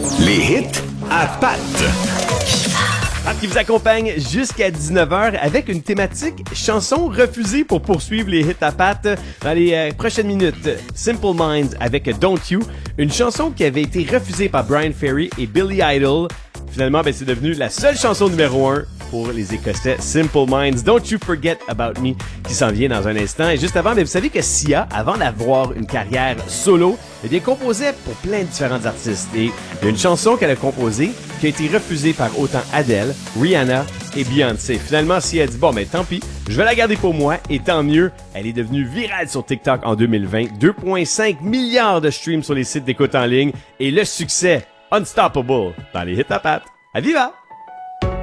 Les hits à Pat. Pat qui vous accompagne jusqu'à 19h avec une thématique chanson refusée pour poursuivre les hits à Pat dans les prochaines minutes. Simple Minds avec Don't You, une chanson qui avait été refusée par Brian Ferry et Billy Idol. Finalement, c'est devenu la seule chanson numéro 1 pour les Écossais. Simple Minds, Don't You Forget About Me, qui s'en vient dans un instant. Et juste avant, vous savez que Sia, avant d'avoir une carrière solo, composait pour plein de différents artistes. Et il y a une chanson qu'elle a composée qui a été refusée par autant Adele, Rihanna et Beyoncé. Finalement, Sia a dit, tant pis, je vais la garder pour moi, et tant mieux. Elle est devenue virale sur TikTok en 2020. 2,5 milliards de streams sur les sites d'écoute en ligne, et le succès unstoppable dans les hits à Pat. À viva!